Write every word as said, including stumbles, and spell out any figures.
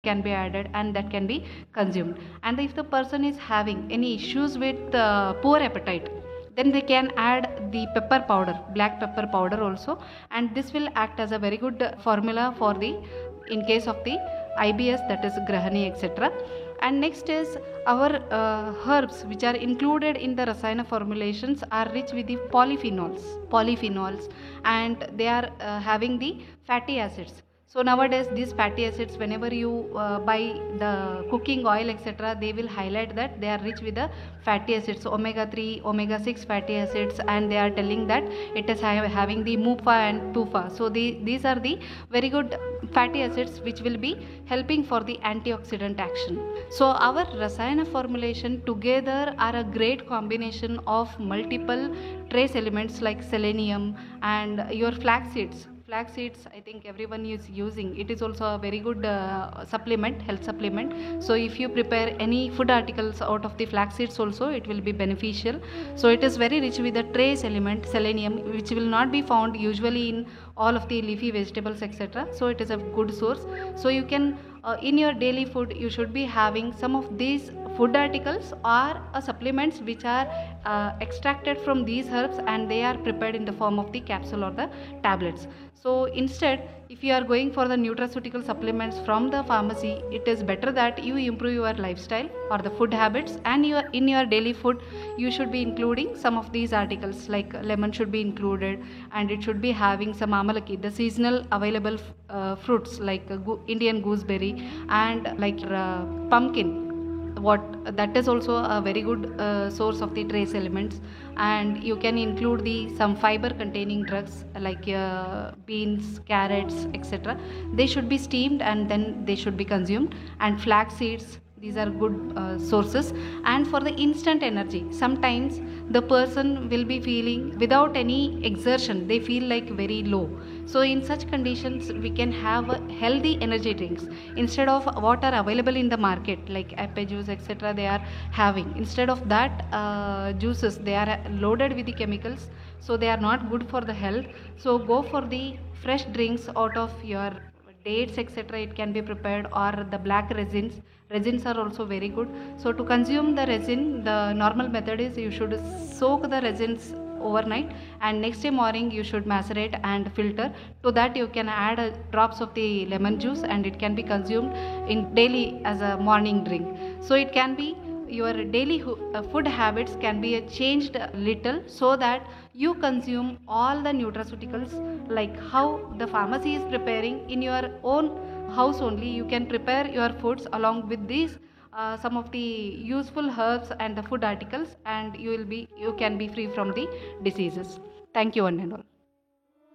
can be added and that can be consumed. And if the person is having any issues with uh, poor appetite, then they can add the pepper powder, black pepper powder also, and this will act as a very good formula for the in case of the I B S, that is grahani, etc. And next is our uh, herbs which are included in the rasayana formulations are rich with the polyphenols polyphenols and they are uh, having the fatty acids. So nowadays these fatty acids, whenever you uh, buy the cooking oil, etc., they will highlight that they are rich with the fatty acids, omega three, omega six fatty acids, and they are telling that it is having the mufa and tufa. So the, these are the very good fatty acids which will be helping for the antioxidant action. So our rasayana formulation together are a great combination of multiple trace elements like selenium and your flax seeds. Flax seeds, I think everyone is using. It is also a very good uh, supplement, health supplement. So if you prepare any food articles out of the flax seeds also, it will be beneficial. So it is very rich with the trace element selenium, which will not be found usually in all of the leafy vegetables, etc. So it is a good source. So you can uh, in your daily food you should be having some of these food articles or uh, supplements which are uh, extracted from these herbs and they are prepared in the form of the capsule or the tablets. So instead, if you are going for the nutraceutical supplements from the pharmacy, it is better that you improve your lifestyle or the food habits, and your in your daily food you should be including some of these articles like lemon should be included, and it should be having some amalaki, the seasonal available uh, fruits like uh, go- Indian gooseberry and like uh, pumpkin. What that is also a very good uh, source of the trace elements, and you can include the some fiber containing drugs like uh, beans, carrots, etc. They should be steamed and then they should be consumed, and flax seeds, these are good uh, sources. And for the instant energy, sometimes the person will be feeling without any exertion, they feel like very low. So in such conditions we can have a healthy energy drinks instead of what are available in the market like apple juice, etc. They are having, instead of that uh, juices, they are loaded with the chemicals, so they are not good for the health. So go for the fresh drinks out of your dates, etc. It can be prepared, or the black resins. Resins are also very good. So to consume the resin, the normal method is you should soak the resins overnight, and next day morning you should macerate and filter. To that you can add uh, drops of the lemon juice and it can be consumed in daily as a morning drink. So it can be your daily ho- uh, food habits can be uh, changed a little, so that you consume all the nutraceuticals like how the pharmacy is preparing in your own house only. You can prepare your foods along with these uh, some of the useful herbs and the food articles, and you will be you can be free from the diseases. Thank you, one and all.